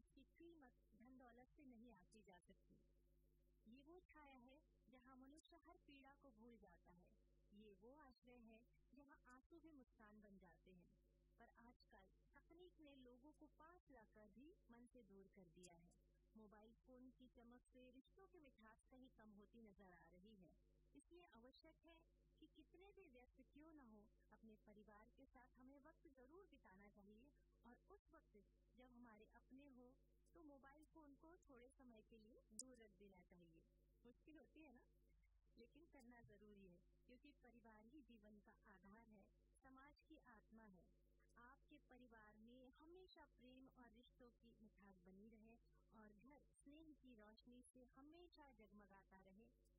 की कीमत धन दौलत से नहीं आंकी जा सकती। ये वो छाया है जहाँ मनुष्य हर पीड़ा को भूल जाता है। ये वो आश्रय है जहाँ आंसू भी मुस्कान बन जाते हैं। पर आजकल तकनीक ने लोगों को पास लाकर भी मन से दूर कर दिया है। मोबाइल फोन की चमक से रिश्तों की मिठास कहीं कम होती नजर आ रही है। इसलिए आवश्यक है कि कितने भी व्यस्त क्यों न हो, अपने परिवार के साथ हमें वक्त जरूर बिताना चाहिए। और उस वक्त जब हमारे अपने हो तो मोबाइल फोन को थोड़े समय के लिए दूर रख देना चाहिए। मुश्किल होती है ना, लेकिन करना जरूरी है, क्योंकि परिवार ही जीवन का आधार है, समाज की आत्मा है। आपके परिवार में हमेशा प्रेम और रिश्तों की मिठास बनी रहे और घर स्नेह की रोशनी से हमेशा जगमगाता रहे।